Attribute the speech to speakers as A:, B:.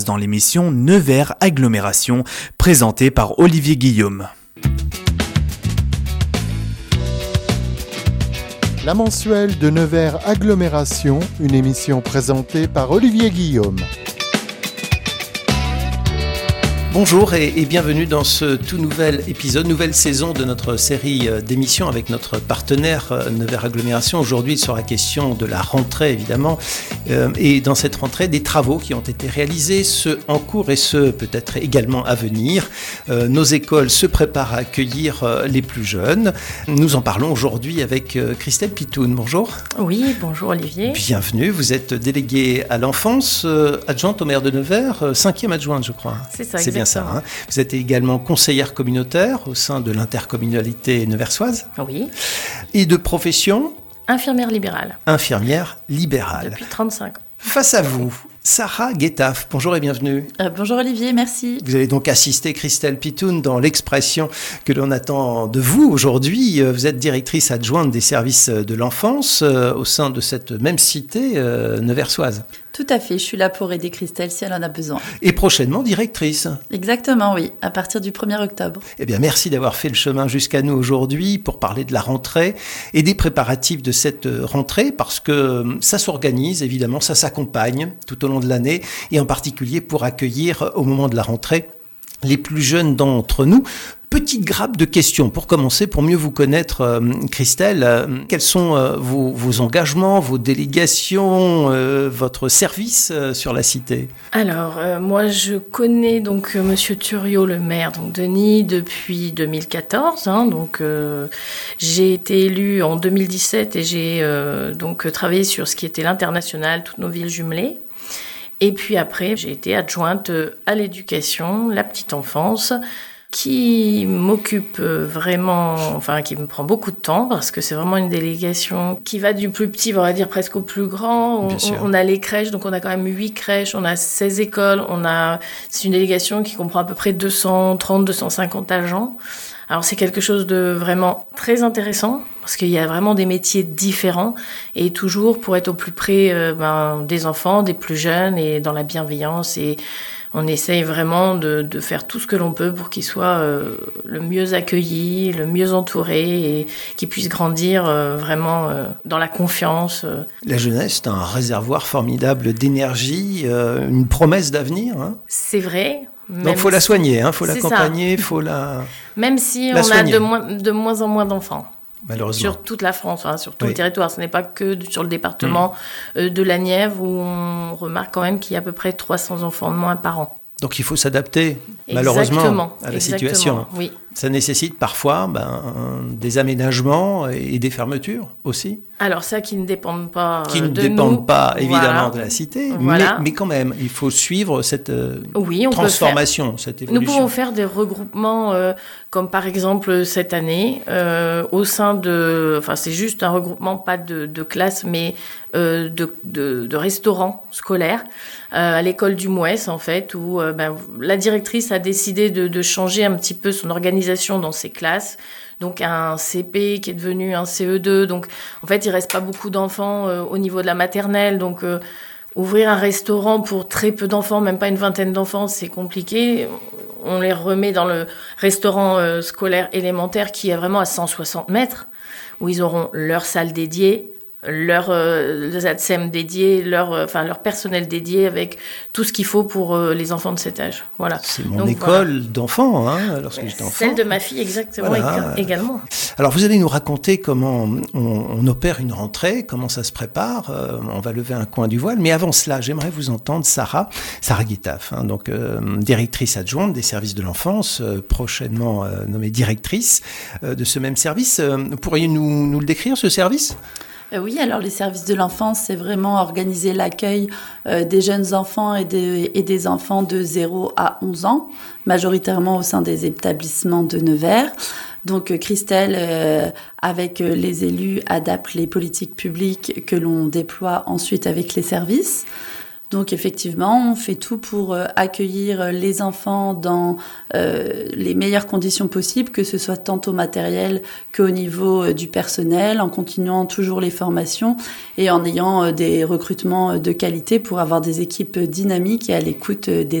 A: Dans l'émission Nevers Agglomération, présentée par Olivier Guillaume.
B: La mensuelle de Nevers Agglomération, une émission présentée par Olivier Guillaume.
C: Bonjour et bienvenue dans ce tout nouvel épisode, nouvelle saison de notre série d'émissions avec notre partenaire Nevers Agglomération. Aujourd'hui, il sera question de la rentrée évidemment et dans cette rentrée, des travaux qui ont été réalisés, ceux en cours et ceux peut-être également à venir. Nos écoles se préparent à accueillir les plus jeunes. Nous en parlons aujourd'hui avec Christelle Pitoun. Bonjour.
D: Oui, bonjour Olivier.
C: Bienvenue, vous êtes déléguée à l'enfance, adjointe au maire de Nevers, 5e adjointe je crois.
D: C'est ça,
C: c'est bien ça. Hein. Vous êtes également conseillère communautaire au sein de l'intercommunalité neversoise.
D: Oui.
C: Et de profession ?
D: Infirmière libérale.
C: Infirmière libérale.
D: Depuis 35 ans.
C: Face à vous, Sarah Guettaf. Bonjour et bienvenue.
E: Bonjour Olivier, merci.
C: Vous allez donc assister Christelle Pitoun dans l'expression que l'on attend de vous aujourd'hui. Vous êtes directrice adjointe des services de l'enfance au sein de cette même cité neversoise.
E: Tout à fait, je suis là pour aider Christelle si elle en a besoin.
C: Et prochainement directrice.
E: Exactement, oui, à partir du 1er octobre.
C: Eh bien, merci d'avoir fait le chemin jusqu'à nous aujourd'hui pour parler de la rentrée et des préparatifs de cette rentrée, parce que ça s'organise, évidemment, ça s'accompagne tout au long de l'année, et en particulier pour accueillir au moment de la rentrée les plus jeunes d'entre nous. Petite grappe de questions pour commencer, pour mieux vous connaître, Christelle. Quels sont vos engagements, vos délégations, votre service sur la cité ?
D: Alors, moi je connais donc Monsieur Thuriot, le maire, donc Denis, depuis 2014. J'ai été élue en 2017 et j'ai donc travaillé sur ce qui était l'international, toutes nos villes jumelées. Et puis après, j'ai été adjointe à l'éducation, la petite enfance, qui m'occupe vraiment, qui me prend beaucoup de temps, parce que c'est vraiment une délégation qui va du plus petit, on va dire presque au plus grand. On a les crèches, donc on a quand même 8 crèches, on a 16 écoles, c'est une délégation qui comprend à peu près 230-250 agents. Alors c'est quelque chose de vraiment très intéressant, parce qu'il y a vraiment des métiers différents, et toujours pour être au plus près des enfants, des plus jeunes, et dans la bienveillance, et on essaye vraiment de faire tout ce que l'on peut pour qu'ils soient le mieux accueillis, le mieux entourés, et qu'ils puissent grandir vraiment dans la confiance.
C: La jeunesse, c'est un réservoir formidable d'énergie, une promesse d'avenir. Hein.
D: C'est vrai.
C: Donc il faut la soigner, il faut l'accompagner, il faut la
D: Même si
C: la
D: on
C: soigner.
D: a de moins en moins d'enfants.
C: Malheureusement.
D: Sur toute la France, sur tout le territoire. Ce n'est pas que sur le département de la Nièvre, où on remarque quand même qu'il y a à peu près 300 enfants de moins par an.
C: Donc il faut s'adapter, malheureusement, à la situation.
D: Oui.
C: Ça nécessite parfois des aménagements et des fermetures aussi.
D: Alors ça qui ne dépendent pas
C: qui ne
D: de
C: dépendent
D: nous.
C: pas évidemment de la cité, mais quand même, il faut suivre cette transformation, cette évolution.
D: Nous pouvons faire des regroupements, comme par exemple cette année, au sein de... c'est juste un regroupement, pas de classe, mais de restaurants scolaires, à l'école du Mouès, en fait, où la directrice a décidé de changer un petit peu son organisation dans ses classes. Donc un CP qui est devenu un CE2. Donc en fait, il reste pas beaucoup d'enfants au niveau de la maternelle. Donc ouvrir un restaurant pour très peu d'enfants, même pas une vingtaine d'enfants, c'est compliqué. On les remet dans le restaurant scolaire élémentaire qui est vraiment à 160 mètres, où ils auront leur salle dédiée, leur ZADSEM dédié, leur personnel dédié, avec tout ce qu'il faut pour les enfants de cet âge. Voilà.
C: C'est mon école d'enfants, lorsque j'étais enfant.
D: Celle de ma fille, exactement, également.
C: Alors, vous allez nous raconter comment on opère une rentrée, comment ça se prépare. On va lever un coin du voile. Mais avant cela, j'aimerais vous entendre, Sarah Guettaf, directrice adjointe des services de l'enfance, prochainement nommée directrice de ce même service. Pourriez-vous nous le décrire, ce service ?
E: Oui, alors les services de l'enfance, c'est vraiment organiser l'accueil des jeunes enfants et des enfants de 0 à 11 ans, majoritairement au sein des établissements de Nevers. Donc Christelle, avec les élus, adapte les politiques publiques que l'on déploie ensuite avec les services. Donc effectivement, on fait tout pour accueillir les enfants dans les meilleures conditions possibles, que ce soit tant au matériel qu'au niveau du personnel, en continuant toujours les formations et en ayant des recrutements de qualité pour avoir des équipes dynamiques et à l'écoute des